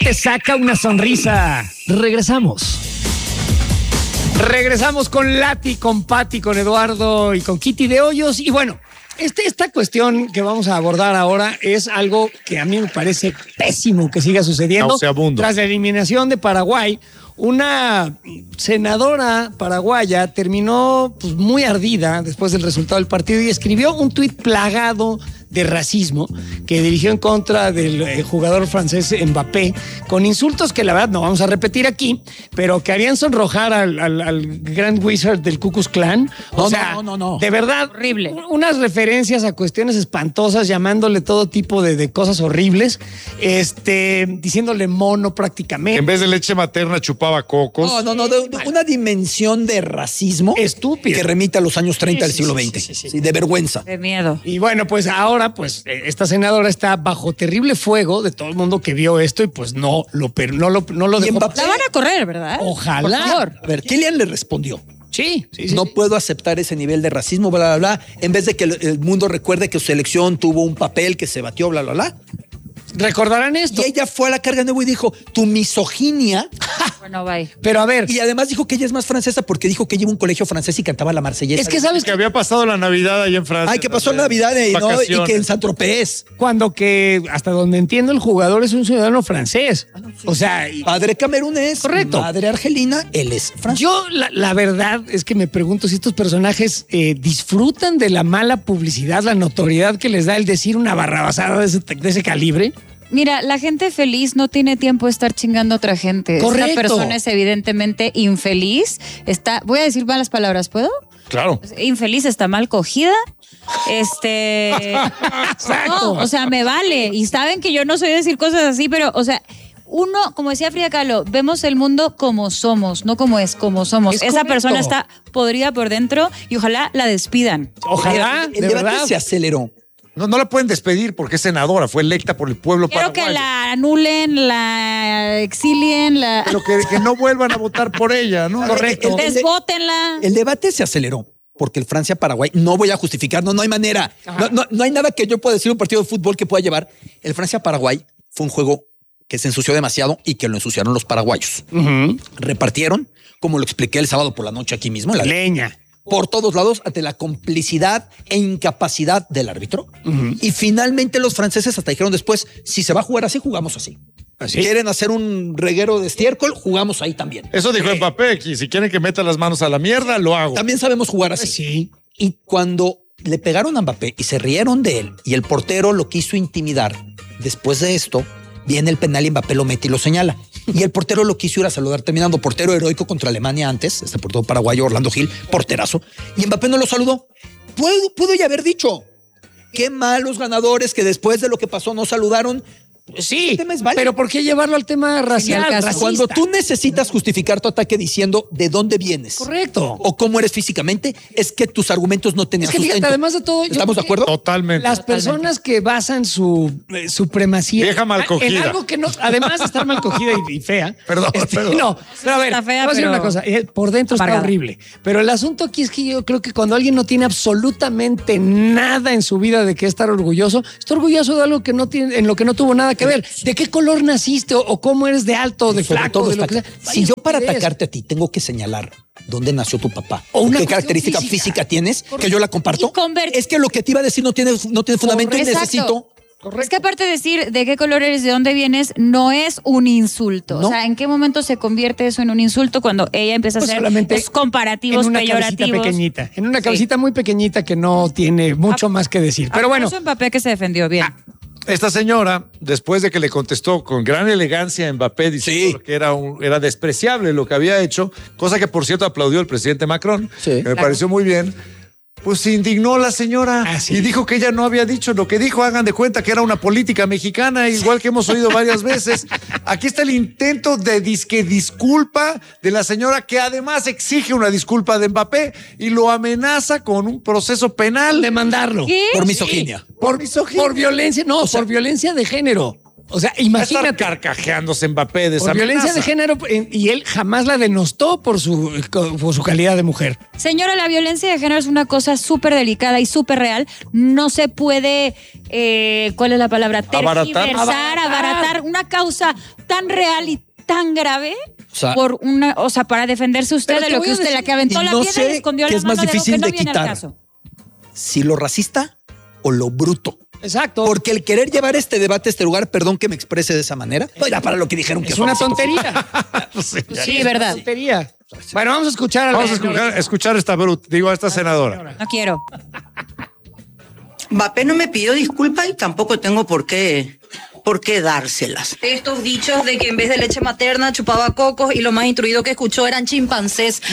Te saca una sonrisa. Regresamos con Lati, con Pati, con Eduardo y con Kitty de Hoyos. Y bueno, esta cuestión que vamos a abordar ahora es algo que a mí me parece pésimo que siga sucediendo. Tras la eliminación de Paraguay, una senadora paraguaya terminó pues, muy ardida después del resultado del partido y escribió un tuit plagado de racismo que dirigió en contra del jugador francés Mbappé, con insultos que la verdad no vamos a repetir aquí, pero que harían sonrojar al Grand Wizard del Ku Klux Klan. No. De verdad, horrible. Unas referencias a cuestiones espantosas, llamándole todo tipo de cosas horribles, diciéndole mono prácticamente. En vez de leche materna chupaba cocos. Una dimensión de racismo estúpido que remite a los años 30 del siglo XX. Sí, de vergüenza. De miedo. Y bueno, pues ahora esta senadora está bajo terrible fuego de todo el mundo que vio esto y pues no lo dejó. La van a correr, ¿verdad? Ojalá. Por favor. A ver, Kylian le respondió. Sí. No puedo aceptar ese nivel de racismo, bla, bla, bla. En vez de que el mundo recuerde que su selección tuvo un papel que se batió, bla, bla, bla. Recordarán esto. Y ella fue a la carga de nuevo y dijo, tu misoginia. Bueno, bye. Pero a ver. Y además dijo que ella es más francesa porque dijo que lleva un colegio francés y cantaba la marsellesa. Es que sabes que había pasado la Navidad ahí en Francia. Ay, que pasó la Navidad y que en Saint-Tropez. Cuando que, hasta donde entiendo, el jugador es un ciudadano francés. O sea... Padre camerunés. Correcto. Madre argelina, él es francés. Yo, la verdad es que me pregunto si estos personajes disfrutan de la mala publicidad, la notoriedad que les da el decir una barrabasada de ese calibre. Mira, la gente feliz no tiene tiempo de estar chingando a otra gente. Correcto. Esta persona es evidentemente infeliz. Voy a decir malas palabras, ¿puedo? Claro. Infeliz, está mal cogida. Exacto. No, o sea, me vale. Y saben que yo no soy de decir cosas así, pero, o sea, uno, como decía Frida Kahlo, vemos el mundo como somos, no como es, como somos. Es Esa correcto. persona está podrida por dentro y ojalá la despidan. Ojalá, El debate se aceleró. No la pueden despedir porque es senadora, fue electa por el pueblo Quiero paraguayo. que la anulen, la exilien, Pero que no vuelvan a votar por ella, ¿no? Correcto. desbótenla. El debate se aceleró porque el Francia-Paraguay, no voy a justificar, no hay manera. No hay nada que yo pueda decir un partido de fútbol que pueda llevar. El Francia-Paraguay fue un juego que se ensució demasiado y que lo ensuciaron los paraguayos. Repartieron, como lo expliqué el sábado por la noche aquí mismo, la Leña. por todos lados ante la complicidad e incapacidad del árbitro. Y finalmente los franceses hasta dijeron después, si se va a jugar así, jugamos así. ¿Quieren hacer un reguero de estiércol? Jugamos ahí también. Eso dijo Mbappé, que si quieren que meta las manos a la mierda, lo hago. También sabemos jugar así. Sí. Y cuando le pegaron a Mbappé y se rieron de él y el portero lo quiso intimidar, después de esto viene el penal y Mbappé lo mete y lo señala. Y el portero lo quiso ir a saludar terminando. Portero heroico contra Alemania antes, este portero paraguayo Orlando Gil, porterazo. Y Mbappé no lo saludó. Pudo ya haber dicho, qué malos ganadores que después de lo que pasó no saludaron. Sí, pero ¿por qué llevarlo al tema racial? Cuando tú necesitas justificar tu ataque diciendo de dónde vienes. Correcto. O cómo eres físicamente, es que tus argumentos no tenían Es que fíjate, sustento. además de todo, ¿Estamos de acuerdo? Totalmente. Las personas que basan su supremacía Vieja mal cogida. en algo que no, además de estar mal cogida y fea. Perdón. No, pero a ver, Está fea, voy a decir pero una cosa, por dentro amargada. está horrible. Pero el asunto aquí es que yo creo que cuando alguien no tiene absolutamente nada en su vida de qué estar orgulloso, está orgulloso de algo que no tiene, en lo que no tuvo nada que ver. ¿De qué color naciste o cómo eres de alto o de Sobre flaco? todo De lo que está- sea. si yo para Vaya atacarte a ti tengo que señalar dónde nació tu papá O o una qué cuestión característica física tienes, que yo la comparto, Y es que lo que te iba a decir no tiene fundamento y Exacto. necesito. Es que aparte de decir de qué color eres, de dónde vienes, no es un insulto. No. O sea, ¿en qué momento se convierte eso en un insulto cuando ella empieza a Pues hacer solamente los comparativos en una cabecita peyorativos? pequeñita, en una cabecita muy pequeñita que no tiene mucho más que decir. Pero bueno, Eso Mbappé que se defendió bien. Esta señora, después de que le contestó con gran elegancia a Mbappé diciendo que era despreciable lo que había hecho, cosa que por cierto aplaudió el presidente Macron, que me pareció muy bien, pues se indignó la señora y dijo que ella no había dicho lo que dijo. Hagan de cuenta que era una política mexicana, igual que hemos oído varias veces. Aquí está el intento de disculpa de la señora, que además exige una disculpa de Mbappé y lo amenaza con un proceso penal. demandarlo. ¿Qué? Por misoginia. Por violencia, no, por violencia de género. O sea, imagínate. Estar carcajeándose Mbappé de esa por violencia amenaza. de género, y él jamás la denostó por su calidad de mujer. Señora, la violencia de género es una cosa súper delicada y súper real. No se puede, ¿cuál es la palabra? Tergiversar, abaratar una causa tan real y tan grave. O sea, para defenderse usted de lo que usted, la que aventó la piedra y escondió la mano de algo que no viene al caso. Si lo racista o lo bruto. Exacto. Porque el querer llevar este debate a este lugar, perdón que me exprese de esa manera, ya para lo que dijeron que es una tontería. Sí, verdad. Tontería. Bueno, vamos a escuchar a escuchar a esta senadora. No quiero. Mbappé no me pidió disculpas y tampoco tengo por qué dárselas. Estos dichos de que en vez de leche materna chupaba cocos y lo más instruido que escuchó eran chimpancés.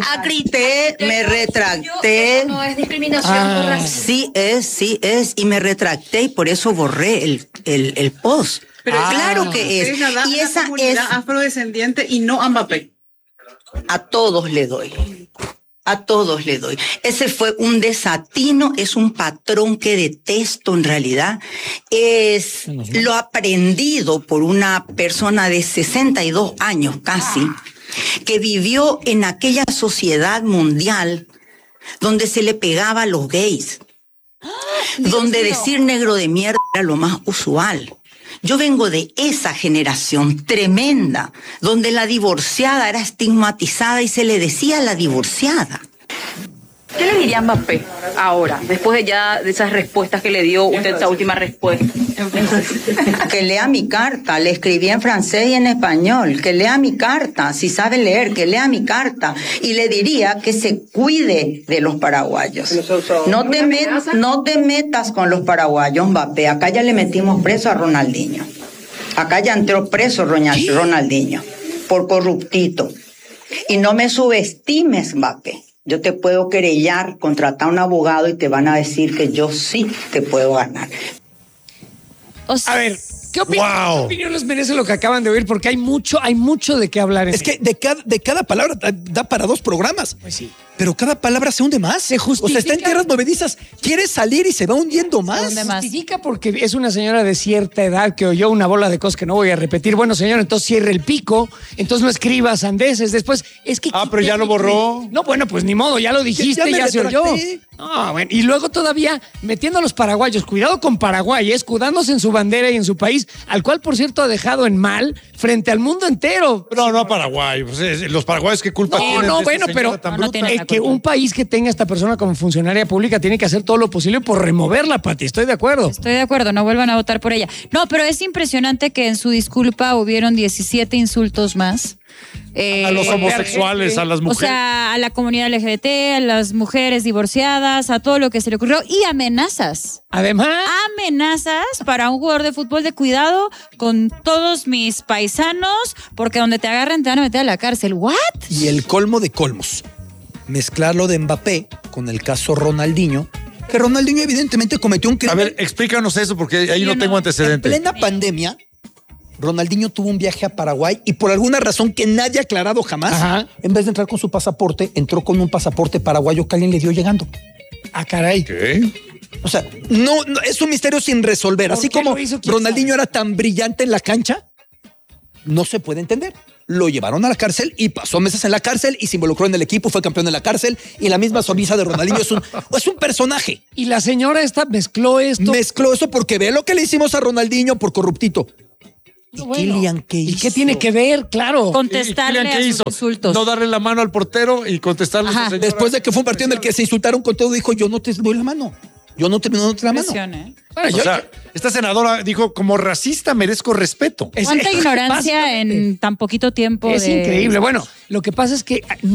Me retracté. No es discriminación. Sí es, y me retracté y por eso borré el post. Pero claro que es. Y esa es afrodescendiente y no a Mbappé. A todos le doy. A todos le doy. Ese fue un desatino, es un patrón que detesto en realidad. Es lo aprendido por una persona de 62 años casi, que vivió en aquella sociedad mundial donde se le pegaba a los gays, donde decir negro de mierda era lo más usual. Yo vengo de esa generación tremenda, donde la divorciada era estigmatizada y se le decía a la divorciada. ¿Qué le diría a Mbappé ahora, después de esas respuestas que le dio usted, esa última respuesta? Que lea mi carta, le escribí en francés y en español, que lea mi carta, si sabe leer, que lea mi carta. Y le diría que se cuide de los paraguayos. No te metas con los paraguayos, Mbappé. Acá ya le metimos preso a Ronaldinho. Acá ya entró preso Ronaldinho por corruptito. Y no me subestimes, Mbappé. Yo te puedo querellar, contratar a un abogado y te van a decir que yo sí te puedo ganar. A ver, ¿qué opinión les merece lo que acaban de oír? Porque hay mucho de qué hablar. Es que de cada palabra da para 2 programas. Pues sí. Pero cada palabra se hunde más. Se justifica. O sea, está en tierras movedizas. Quiere salir y se va hundiendo más. Se justifica porque es una señora de cierta edad que oyó una bola de cosas que no voy a repetir. Bueno, señor, entonces cierre el pico. Entonces no escriba sandeces. Después, es que... pero ya lo borró. No, bueno, pues ni modo, ya lo dijiste, ya se oyó. No, bueno, y luego todavía metiendo a los paraguayos. Cuidado con Paraguay, escudándose en su bandera y en su país, al cual, por cierto, ha dejado en mal frente al mundo entero. No a Paraguay. Pues, los paraguayos, ¿qué culpa tienen? No, bueno, pero que un país que tenga a esta persona como funcionaria pública tiene que hacer todo lo posible por removerla, Pati. Estoy de acuerdo. Estoy de acuerdo, no vuelvan a votar por ella. No, pero es impresionante que en su disculpa hubieron 17 insultos más. A los homosexuales, a las mujeres. O sea, a la comunidad LGBT, a las mujeres divorciadas, a todo lo que se le ocurrió. Y amenazas. Además. Amenazas para un jugador de fútbol de cuidado con todos mis paisanos, porque donde te agarren te van a meter a la cárcel. ¿What? Y el colmo de colmos. Mezclarlo de Mbappé con el caso Ronaldinho, que Ronaldinho evidentemente cometió un crimen. A ver, explícanos eso porque ahí no tengo antecedentes. En plena pandemia, Ronaldinho tuvo un viaje a Paraguay y por alguna razón que nadie ha aclarado jamás, en vez de entrar con su pasaporte, entró con un pasaporte paraguayo que alguien le dio llegando. Ah, caray. ¿Qué? O sea, no es un misterio sin resolver. Así como Ronaldinho era tan brillante en la cancha, no se puede entender. Lo llevaron a la cárcel y pasó meses en la cárcel y se involucró en el equipo, fue campeón en la cárcel y la misma sonrisa de Ronaldinho es un personaje. Y la señora esta mezcló esto. Mezcló eso porque ve lo que le hicimos a Ronaldinho por corruptito. ¿Y Kylian qué hizo? ¿Y qué tiene que ver? Claro. Contestarle a sus insultos. No darle la mano al portero y contestarle a esa señora. Después de que fue un partido en el que se insultaron con todo, dijo, yo no te doy la mano. Yo no te doy la mano. Bueno, esta senadora dijo, como racista merezco respeto. ¿Cuánta ignorancia en tan poquito tiempo? Es increíble. Bueno, lo que pasa es que